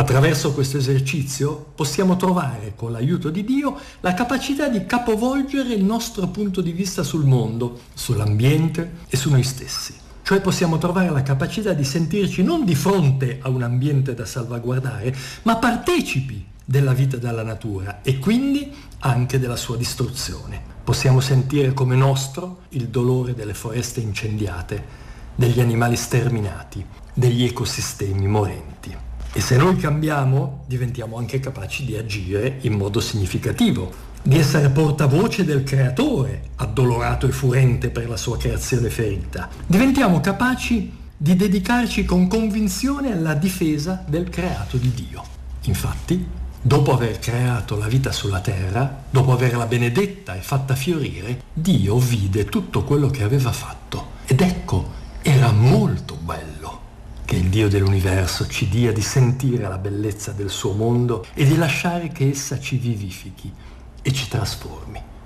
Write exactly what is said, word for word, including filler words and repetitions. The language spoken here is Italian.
Attraverso questo esercizio possiamo trovare, con l'aiuto di Dio, la capacità di capovolgere il nostro punto di vista sul mondo, sull'ambiente e su noi stessi. Cioè possiamo trovare la capacità di sentirci non di fronte a un ambiente da salvaguardare, ma partecipi della vita della natura e quindi anche della sua distruzione. Possiamo sentire come nostro il dolore delle foreste incendiate, degli animali sterminati, degli ecosistemi morenti. E se noi cambiamo, diventiamo anche capaci di agire in modo significativo, di essere portavoce del creatore, addolorato e furente per la sua creazione ferita. Diventiamo capaci di dedicarci con convinzione alla difesa del creato di Dio. Infatti, dopo aver creato la vita sulla terra, dopo averla benedetta e fatta fiorire, Dio vide tutto quello che aveva fatto. Ed ecco, era molto bello. Che il Dio dell'universo ci dia di sentire la bellezza del suo mondo e di lasciare che essa ci vivifichi e ci trasformi.